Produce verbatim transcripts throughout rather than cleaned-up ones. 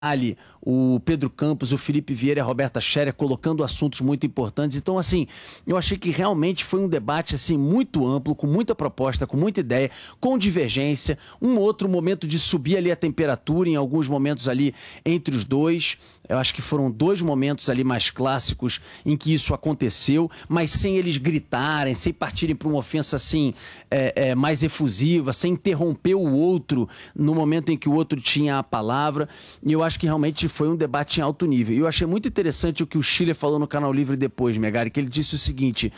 Ali, o Pedro Campos, o Felipe Vieira e a Roberta Scherer colocando assuntos muito importantes. Então, assim, eu achei que realmente foi um debate assim, muito amplo, com muita proposta, com muita ideia, com divergência, um outro momento de subir ali a temperatura, em alguns momentos ali entre os dois. Eu acho que foram dois momentos ali mais clássicos em que isso aconteceu, mas sem eles gritarem, sem partirem para uma ofensa assim, é, é, mais efusiva, sem interromper o outro no momento em que o outro tinha a palavra. E eu acho que realmente foi um debate em alto nível. E eu achei muito interessante o que o Schiller falou no Canal Livre depois, Megali, que ele disse o seguinte: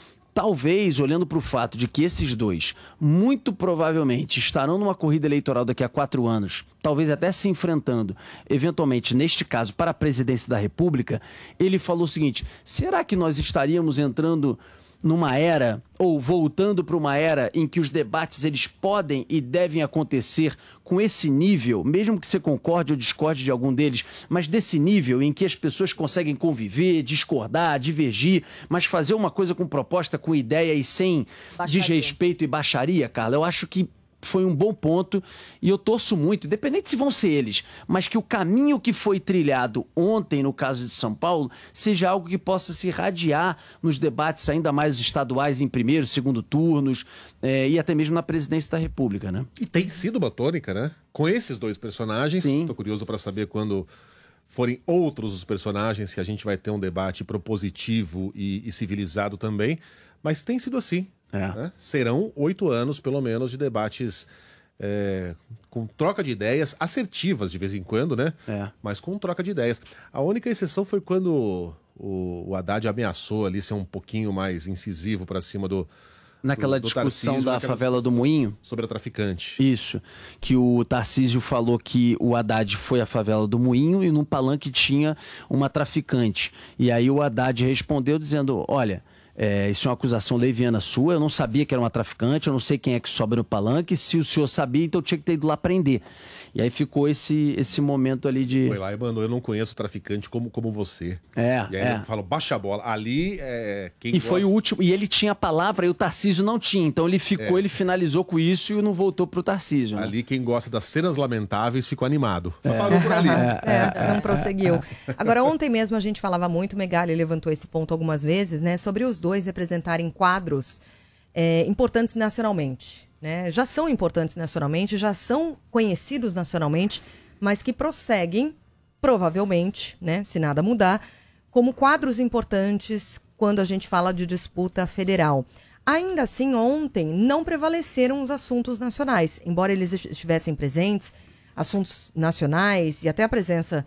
talvez, olhando para o fato de que esses dois, muito provavelmente, estarão numa corrida eleitoral daqui a quatro anos, talvez até se enfrentando, eventualmente, neste caso, para a presidência da República, ele falou o seguinte: será que nós estaríamos entrando numa era, ou voltando para uma era em que os debates eles podem e devem acontecer com esse nível, mesmo que você concorde ou discorde de algum deles, mas desse nível em que as pessoas conseguem conviver, discordar, divergir, mas fazer uma coisa com proposta, com ideia e sem baixaria, desrespeito e baixaria, Carla? Eu acho que foi um bom ponto e eu torço muito, independente se vão ser eles, mas que o caminho que foi trilhado ontem, no caso de São Paulo, seja algo que possa se irradiar nos debates ainda mais estaduais em primeiro, segundo turnos, é, e até mesmo na presidência da República, né? E tem sido uma tônica, né? Com esses dois personagens, estou curioso para saber quando forem outros os personagens, se a gente vai ter um debate propositivo e, e civilizado também, mas tem sido assim. É. Né? Serão oito anos, pelo menos, de debates é, com troca de ideias, assertivas de vez em quando, né? É. Mas com troca de ideias. A única exceção foi quando o, o Haddad ameaçou ali ser um pouquinho mais incisivo para cima do... Naquela do, do discussão Tarcísio, da favela do Moinho. Sobre a traficante. Isso. Que o Tarcísio falou que o Haddad foi à favela do Moinho e num palanque tinha uma traficante. E aí o Haddad respondeu dizendo: olha... É, isso é uma acusação leviana sua, eu não sabia que era uma traficante, eu não sei quem é que sobe no palanque, se o senhor sabia, então eu tinha que ter ido lá prender. E aí ficou esse, esse momento ali de... Foi lá e mandou: eu não conheço traficante como, como você. É, e aí é. ele falou: baixa a bola. Ali, é, quem E gosta... foi o último, e ele tinha a palavra e o Tarcísio não tinha, então ele ficou, é. ele finalizou com isso e não voltou pro Tarcísio. Né? Ali quem gosta das cenas lamentáveis ficou animado. É. Parou por ali. É, é, não prosseguiu. Agora, ontem mesmo a gente falava muito, Megali levantou esse ponto algumas vezes, né, sobre os dois representarem quadros é, importantes nacionalmente. Né? Já são importantes nacionalmente, já são conhecidos nacionalmente, mas que prosseguem, provavelmente, né, se nada mudar, como quadros importantes quando a gente fala de disputa federal. Ainda assim, ontem não prevaleceram os assuntos nacionais, embora eles estivessem presentes, assuntos nacionais e até a presença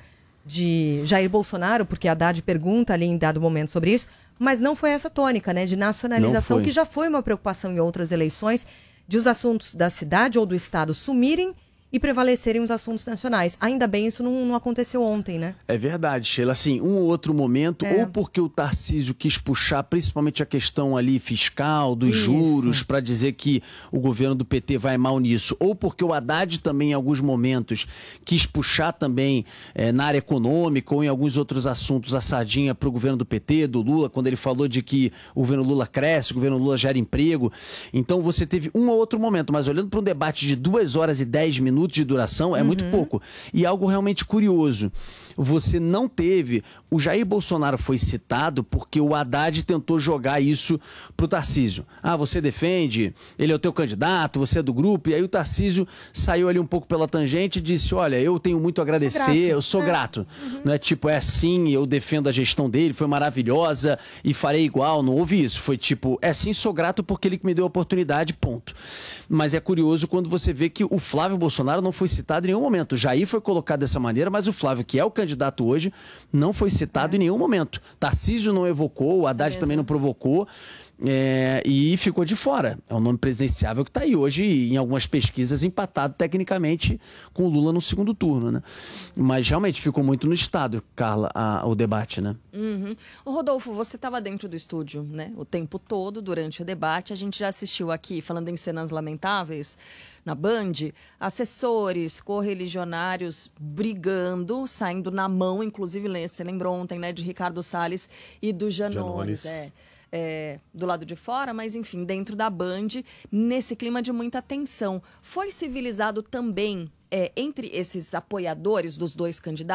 de Jair Bolsonaro, porque a Haddad pergunta ali em dado momento sobre isso, mas não foi essa tônica, né, de nacionalização, que já foi uma preocupação em outras eleições, de os assuntos da cidade ou do estado sumirem e prevalecerem os assuntos nacionais. Ainda bem, isso não, não aconteceu ontem, né? É verdade, Sheila. Assim, um ou outro momento, é. ou porque o Tarcísio quis puxar principalmente a questão ali fiscal, dos Isso. juros, para dizer que o governo do P T vai mal nisso, ou porque o Haddad também, em alguns momentos, quis puxar também é, na área econômica ou em alguns outros assuntos a sardinha para o governo do P T, do Lula, quando ele falou de que o governo Lula cresce, o governo Lula gera emprego. Então você teve um ou outro momento, mas olhando para um debate de duas horas e dez minutos de duração, é uhum. muito pouco. E algo realmente curioso, você não teve... O Jair Bolsonaro foi citado porque o Haddad tentou jogar isso pro Tarcísio. Ah, você defende, ele é o teu candidato, você é do grupo, e aí o Tarcísio saiu ali um pouco pela tangente e disse: olha, eu tenho muito a agradecer, sou eu sou é. grato. Uhum. Não é tipo, é sim, eu defendo a gestão dele, foi maravilhosa e farei igual, não houve isso. Foi tipo, é sim, sou grato porque ele que me deu a oportunidade, ponto. Mas é curioso quando você vê que o Flávio Bolsonaro não foi citado em nenhum momento. O Jair foi colocado dessa maneira, mas o Flávio, que é o candidato hoje, não foi citado é. em nenhum momento. Tarcísio não evocou, o Haddad é também não provocou. É, e ficou de fora. É um nome presidenciável que está aí hoje, em algumas pesquisas, empatado tecnicamente com o Lula no segundo turno, né? Mas realmente ficou muito no estado, Carla, a, o debate, né? Uhum. Ô, Rodolfo, você estava dentro do estúdio, né? O tempo todo, durante o debate. A gente já assistiu aqui, falando em cenas lamentáveis, na Band, assessores, correligionários brigando, saindo na mão, inclusive, você lembrou ontem, né, de Ricardo Salles e do Janones, Janones. É. É, do lado de fora, mas enfim, dentro da Band, nesse clima de muita tensão. Foi civilizado também é, entre esses apoiadores dos dois candidatos,